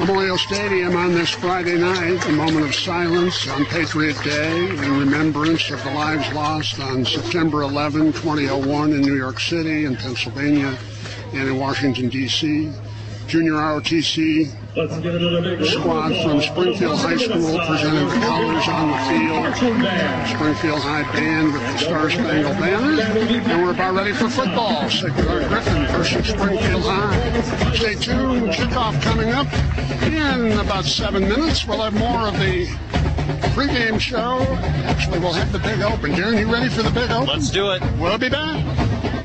Memorial Stadium on this Friday night, a moment of silence on Patriot Day in remembrance of the lives lost on September 11, 2001 in New York City, in Pennsylvania, and in Washington, D.C. Junior ROTC squad from Springfield High School presented the colors on the field. Springfield High band with the Star-Spangled Banner. And we're about ready for football. Secular Griffin versus Springfield High. Stay tuned. Kickoff coming up in about 7 minutes. We'll have more of the pregame show. Actually, we'll have the big open. Darren, you ready for the big open? Let's do it. We'll be back.